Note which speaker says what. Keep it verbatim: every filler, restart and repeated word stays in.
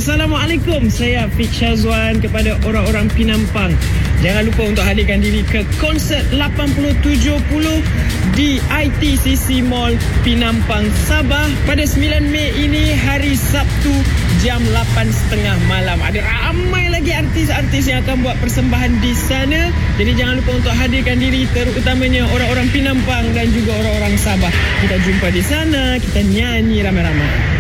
Speaker 1: Assalamualaikum, saya Fik Syazwan. Kepada orang-orang Pinampang, jangan lupa untuk hadirkan diri ke konsert lapan puluh tujuh puluh di I T C C Mall Pinampang, Sabah pada sembilan Mei ini, hari Sabtu jam lapan tiga puluh malam. Ada ramai lagi artis-artis yang akan buat persembahan di sana. Jadi jangan lupa untuk hadirkan diri, terutamanya orang-orang Pinampang dan juga orang-orang Sabah. Kita jumpa di sana, kita nyanyi ramai-ramai.